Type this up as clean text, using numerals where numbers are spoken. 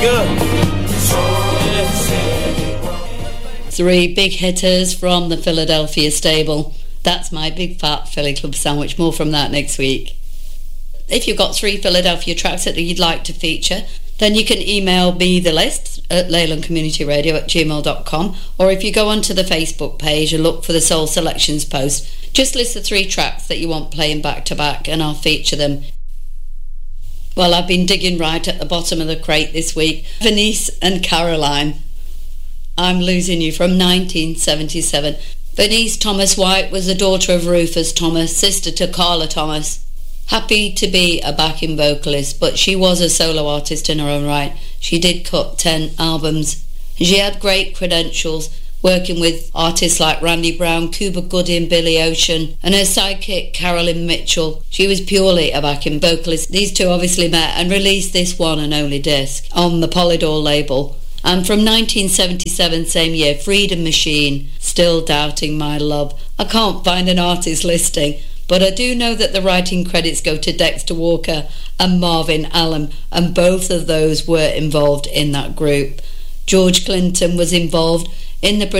good. Three big hitters from the Philadelphia stable. That's my big fat Philly Club sandwich. More from that next week. If you've got 3 Philadelphia tracks that you'd like to feature, then you can email me the list at leylandcommunityradio@gmail.com, or if you go onto the Facebook page and look for the Soul Selections post, just list the 3 tracks that you want playing back to back and I'll feature them. Well, I've been digging right at the bottom of the crate this week. Venice and Caroline, I'm Losing You from 1977. Venice Thomas White was the daughter of Rufus Thomas, sister to Carla Thomas. Happy to be a backing vocalist, but she was a solo artist in her own right. She did cut 10 albums. She had great credentials, working with artists like Randy Brown, Cuba Gooding, Billy Ocean, and her sidekick Carolyn Mitchell. She was purely a backing vocalist. These two obviously met and released this one and only disc on the Polydor label. And from 1977, same year, Freedom Machine, Still Doubting My Love. I can't find an artist listing, but I do know that the writing credits go to Dexter Walker and Marvin Allen, and both of those were involved in that group. George Clinton was involved in the